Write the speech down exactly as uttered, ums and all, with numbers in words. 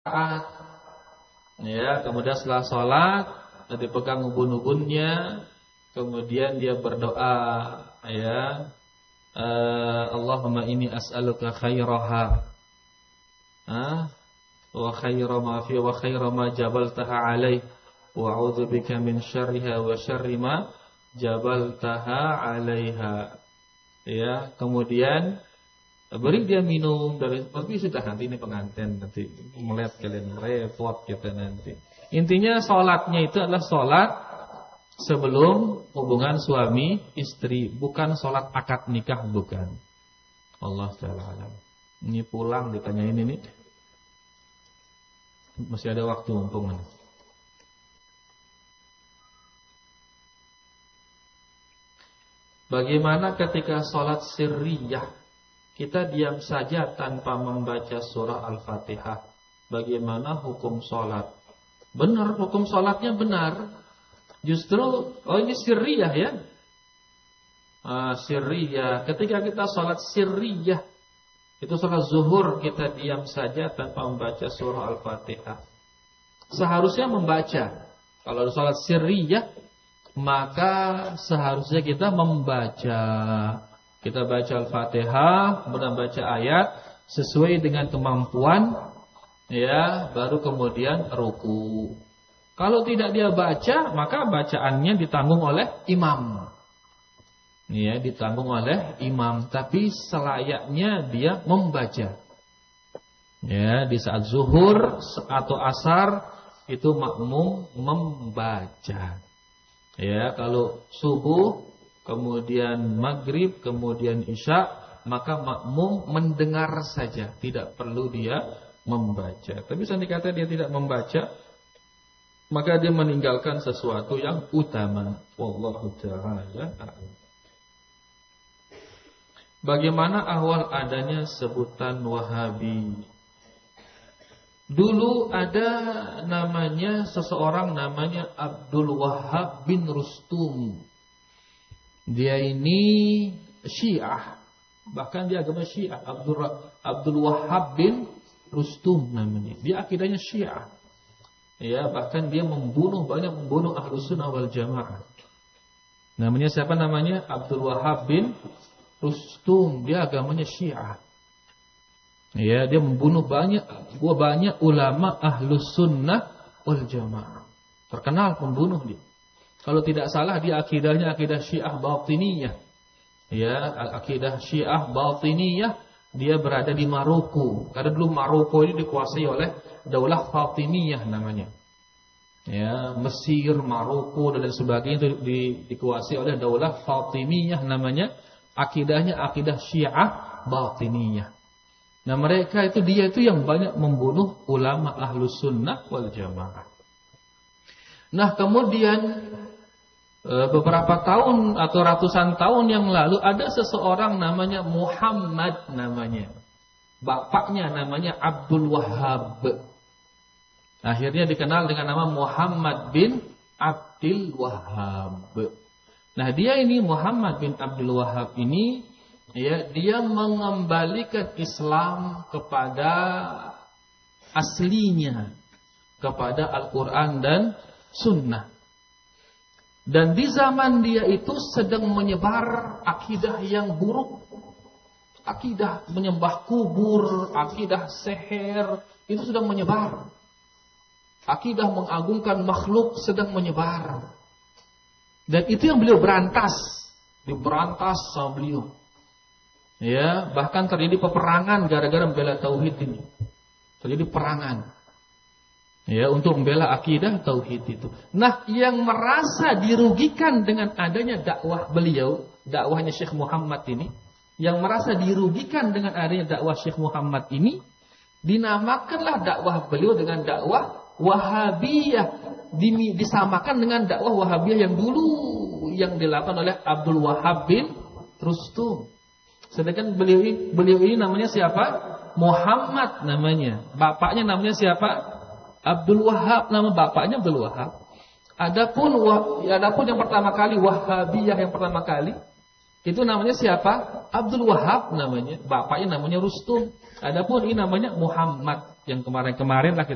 Ya, kemudian setelah sholat dipegang ubun-ubunnya, kemudian dia berdoa, ya, uh, Allahumma inni as'aluka khairaha, ah, wa khaira ma fi wa khaira ma jabaltaha alaih, wa a'udzubika min syarriha wa syarri ma jabaltaha alaiha. Ya, kemudian beri dia minum dari, tapi sudah nanti ini pengantin nanti melihat kalian repot kita nanti. Intinya sholatnya itu adalah sholat sebelum hubungan suami istri, bukan sholat akad nikah, bukan. Allah taala alam. Ini pulang ditanyain ini, masih ada waktu mumpung. Bagaimana ketika sholat sirriyah? Kita diam saja tanpa membaca surah Al-Fatihah. Bagaimana hukum sholat? Benar, hukum sholatnya benar. Justru, oh ini sirriyah ya. Ah, sirriyah. Ketika kita sholat sirriyah, itu sholat zuhur, kita diam saja tanpa membaca surah Al-Fatihah. Seharusnya membaca. Kalau sholat sirriyah, maka seharusnya kita membaca. Kita baca Al-Fatihah, kemudian baca ayat sesuai dengan kemampuan, ya, baru kemudian ruku. Kalau tidak dia baca, maka bacaannya ditanggung oleh imam. Ya, ditanggung oleh imam, tapi selayaknya dia membaca. Ya, di saat zuhur atau asar itu makmum membaca. Ya, kalau subuh, kemudian maghrib, kemudian isya, maka makmum mendengar saja, tidak perlu dia membaca. Tapi seandainya kata dia tidak membaca, maka dia meninggalkan sesuatu yang utama. Wallahu ta'ala a'lam. Bagaimana awal adanya sebutan Wahabi? Dulu ada namanya seseorang namanya Abdul Wahhab bin Rustum. Dia ini Syiah, bahkan dia agama Syiah. Abdul Abdul Wahhab bin Rustum namanya. Dia akidahnya Syiah. Ya, bahkan dia membunuh banyak membunuh Ahlus Sunnah wal Jamaah. Namanya siapa namanya? Abdul Wahhab bin Rustum. Dia agamanya Syiah. Ya, dia membunuh banyak gua banyak ulama Ahlus Sunnah wal Jamaah. Terkenal pembunuh dia. Kalau tidak salah dia akidahnya akidah Syiah Batiniyah. Ya, akidah Syiah Batiniyah, dia berada di Maroko. Karena dulu Maroko ini dikuasai oleh Daulah Fatimiyah namanya. Ya, Mesir, Maroko dan lain sebagainya itu di, dikuasai oleh Daulah Fatimiyah namanya. Akidahnya akidah Syiah Batiniyah. Nah, mereka itu dia itu yang banyak membunuh ulama Ahlus Sunnah wal Jamaah. Nah, kemudian beberapa tahun atau ratusan tahun yang lalu ada seseorang namanya Muhammad namanya. Bapaknya namanya Abdul Wahhab. Akhirnya dikenal dengan nama Muhammad bin Abdul Wahhab. Nah, dia ini Muhammad bin Abdul Wahhab ini, ya, dia mengembalikan Islam kepada aslinya, kepada Al-Quran dan Sunnah. Dan di zaman dia itu sedang menyebar akidah yang buruk. Akidah menyembah kubur, akidah seher, itu sedang menyebar. Akidah mengagungkan makhluk sedang menyebar. Dan itu yang beliau berantas. Diberantas sama beliau. Ya, bahkan terjadi peperangan gara-gara membela tauhid ini. Terjadi perangan. Ya, untuk membela akidah tauhid itu. Nah, yang merasa dirugikan dengan adanya dakwah beliau, dakwahnya Syekh Muhammad ini, yang merasa dirugikan dengan adanya dakwah Syekh Muhammad ini, dinamakanlah dakwah beliau dengan dakwah Wahabiyah, disamakan dengan dakwah Wahabiyah yang dulu yang dilakukan oleh Abdul Wahhab bin Rustum. Sedangkan beliau ini, beliau ini namanya siapa? Muhammad namanya. Bapaknya namanya siapa? Abdul Wahhab, nama bapaknya Abdul Wahhab. Adapun adapun yang pertama kali Wahabiyah yang pertama kali itu namanya siapa? Abdul Wahhab namanya. Bapaknya namanya Rustum. Adapun ini namanya Muhammad yang kemarin-kemarin lah